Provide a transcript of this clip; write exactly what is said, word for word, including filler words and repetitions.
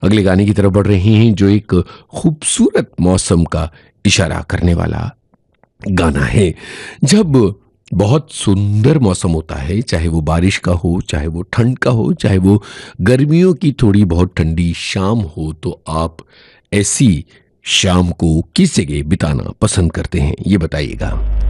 अगले गाने की तरफ बढ़ रहे हैं जो एक खूबसूरत मौसम का इशारा करने वाला गाना है। जब बहुत सुंदर मौसम होता है, चाहे वो बारिश का हो, चाहे वो ठंड का हो, चाहे वो गर्मियों की थोड़ी बहुत ठंडी शाम हो, तो आप ऐसी शाम को किस जगह बिताना पसंद करते हैं, ये बताइएगा।